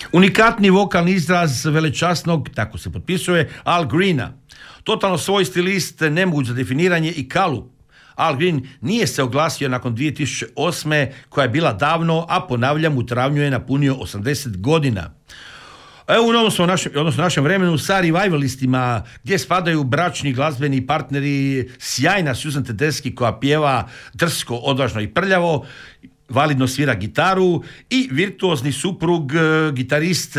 Unikatni vokalni izraz velečasnog, tako se potpisuje, Al Greena. Totalno svoj stilist, nemoguć za definiranje i kalup. Al Green nije se oglasio nakon 2008. koja je bila davno, a ponavljam, u travnju je napunio 80 godina. Evo u novom smo našem vremenu sa revivalistima gdje spadaju bračni glazbeni partneri, sjajna Susan Tedeschi koja pjeva drsko, odvažno i prljavo, validno svira gitaru i virtuozni suprug, gitarist